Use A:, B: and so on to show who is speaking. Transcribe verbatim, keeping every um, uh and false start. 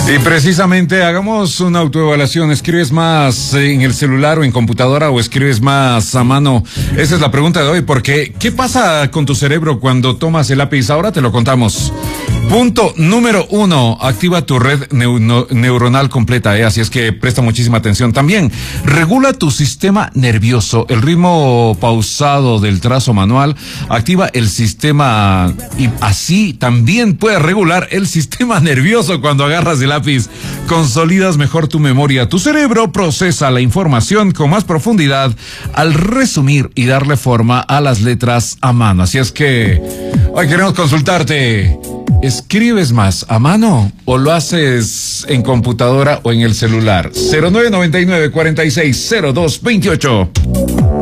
A: Y precisamente hagamos una autoevaluación. ¿Escribes más en el celular o en computadora o escribes más a mano? Esa es la pregunta de hoy, porque ¿qué pasa con tu cerebro cuando tomas el lápiz? Ahora te lo contamos. Punto número uno, activa tu red neu- neuronal completa, ¿eh? Así es que presta muchísima atención. También, regula tu sistema nervioso. El ritmo pausado del trazo manual activa el sistema y así también puedes regular el sistema nervioso cuando agarras el lápiz. Consolidas mejor tu memoria. Tu cerebro procesa la información con más profundidad al resumir y darle forma a las letras a mano. Así es que hoy queremos consultarte. ¿Escribes más a mano o lo haces en computadora o en el celular? cero nueve nueve nueve, cuarenta y seis, cero dos veintiocho.